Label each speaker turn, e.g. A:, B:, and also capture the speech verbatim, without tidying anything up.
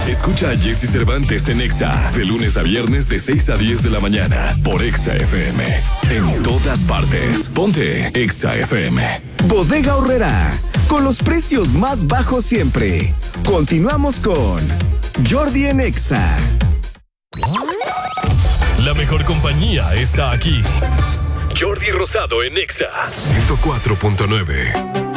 A: Escucha a Jesse Cervantes en Exa, de lunes a viernes de seis a diez de la mañana, por Exa F M. En todas partes, ponte Exa F M.
B: Bodega Aurrerá, con los precios más bajos siempre. Continuamos con Jordi en Exa.
A: La mejor compañía está aquí. Jordi Rosado en Exa ciento cuatro punto nueve.